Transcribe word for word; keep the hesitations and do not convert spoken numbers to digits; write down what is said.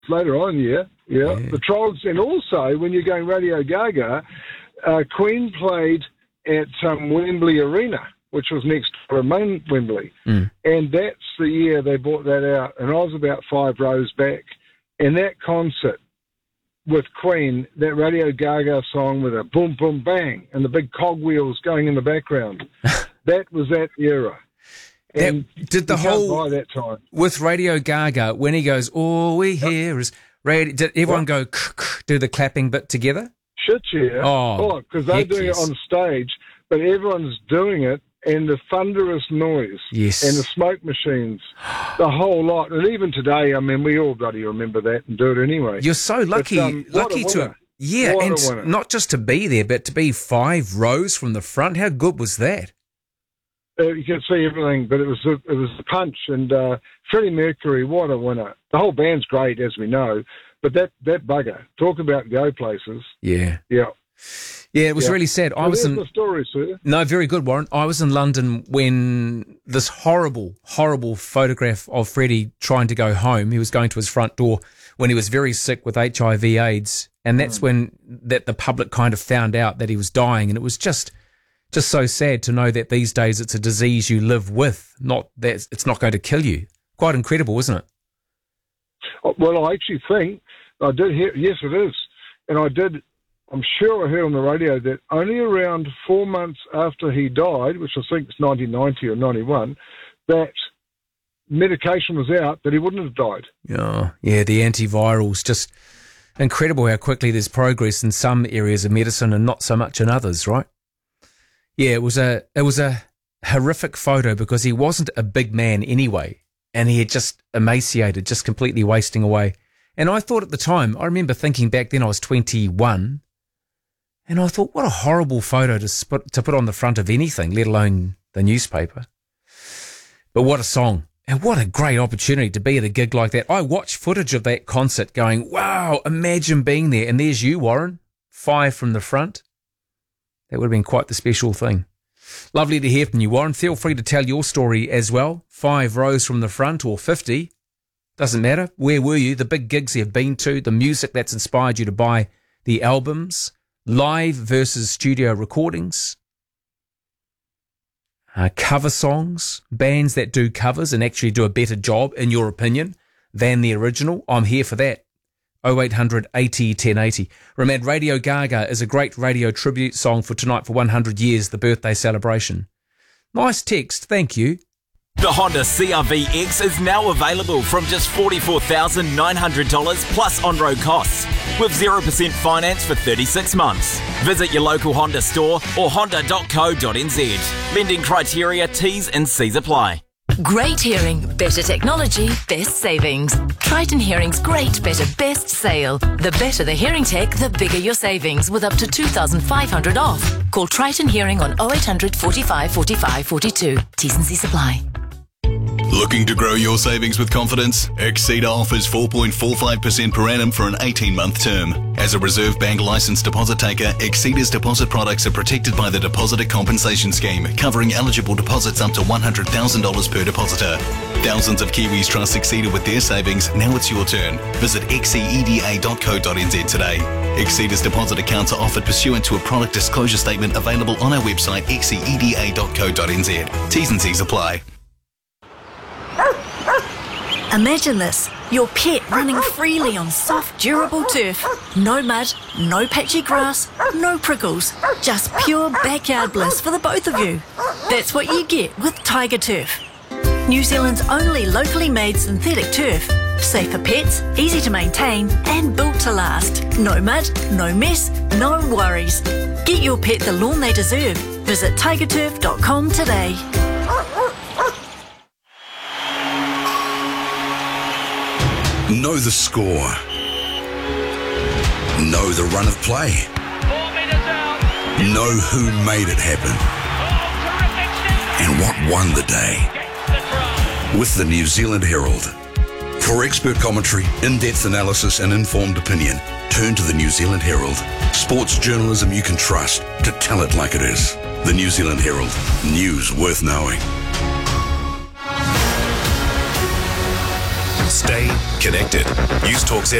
later on, yeah, yeah. Yeah. The Troggs, and also when you're going Radio Gaga, uh, Queen played at um, Wembley Arena, which was next to main Wembley. Mm. And that's the year they brought that out. And I was about five rows back. And that concert with Queen, that Radio Gaga song with a boom, boom, bang, and the big cogwheels going in the background, that was that era. And that, did the you can't whole, buy that time. with Radio Gaga, when he goes, all we hear is radio, did everyone go, do the clapping bit together? Shit, yeah. Oh, because they're heck doing yes. it on stage, but everyone's doing it, and the thunderous noise, Yes. and the smoke machines, the whole lot. And even today, I mean, we all bloody remember that and do it anyway. You're so lucky, But, um, what a lucky to, winner. yeah, What a and winner. not just to be there, but to be five rows from the front. How good was that? Uh, you can see everything, but it was a, it was the punch. And uh, Freddie Mercury, what a winner. The whole band's great, as we know, but that, that bugger, talk about go places. Yeah. Yeah. Yeah, it was Yeah. really sad. I So was there's in, the story, sir. no, very good, Warren. I was in London when this horrible, horrible photograph of Freddie trying to go home. He was going to his front door when he was very sick with H I V AIDS. And that's Mm. when that the public kind of found out that he was dying. And it was just, just so sad to know that these days it's a disease you live with, not that it's not going to kill you. Quite incredible, isn't it? Oh, well, I actually think I did hear, yes, it is. And I did, I'm sure I heard on the radio that only around four months after he died, which I think was nineteen ninety or ninety-one, that medication was out that he wouldn't have died. Yeah, yeah, the antivirals, just incredible how quickly there's progress in some areas of medicine and not so much in others, right? Yeah, it was a it was a horrific photo because he wasn't a big man anyway, and he had just emaciated, just completely wasting away. And I thought at the time, I remember thinking back then I was twenty-one, and I thought, what a horrible photo to sput, to put on the front of anything, let alone the newspaper. But what a song. And what a great opportunity to be at a gig like that. I watched footage of that concert going, wow, imagine being there. And there's you, Warren, five from the front. That would have been quite the special thing. Lovely to hear from you, Warren. Feel free to tell your story as well. Five rows from the front or fifty. Doesn't matter. Where were you? The big gigs you've been to, the music that's inspired you to buy the albums, live versus studio recordings, uh, cover songs, bands that do covers and actually do a better job, in your opinion, than the original. I'm here for that. oh eight hundred eighty ten eighty. Remember, Radio Gaga is a great radio tribute song for tonight for one hundred years, the birthday celebration. Nice text, thank you. The Honda C R V X is now available from just forty-four thousand nine hundred dollars plus on-road costs with zero percent finance for thirty-six months. Visit your local Honda store or honda dot co dot n z. Lending criteria, T's and C's apply. Great hearing, better technology, best savings. Triton Hearing's great, better, best sale. The better the hearing tech, the bigger your savings with up to two thousand five hundred dollars off. Call Triton Hearing on oh eight hundred forty-five forty-five forty-two. T's and C's apply. Looking to grow your savings with confidence? Exceed offers four point four five percent per annum for an eighteen-month term. As a Reserve Bank licensed deposit taker, Exceeder's deposit products are protected by the Depositor Compensation Scheme, covering eligible deposits up to one hundred thousand dollars per depositor. Thousands of Kiwis trust Exceeder with their savings. Now it's your turn. Visit exceeda dot co dot n z today. Exceeder's deposit accounts are offered pursuant to a product disclosure statement available on our website exceeda dot co dot n z. T's and C's apply. Imagine this, your pet running freely on soft, durable turf. No mud, no patchy grass, no prickles. Just pure backyard bliss for the both of you. That's what you get with Tiger Turf. New Zealand's only locally made synthetic turf. Safe for pets, easy to maintain, and built to last. No mud, no mess, no worries. Get your pet the lawn they deserve. Visit tiger turf dot com today. Know the score. Know the run of play. Know who made it happen. And what won the day. With the New Zealand Herald. For expert commentary, in-depth analysis and informed opinion, turn to the New Zealand Herald. Sports journalism you can trust to tell it like it is. The New Zealand Herald. News worth knowing. Stay connected. News Talk Z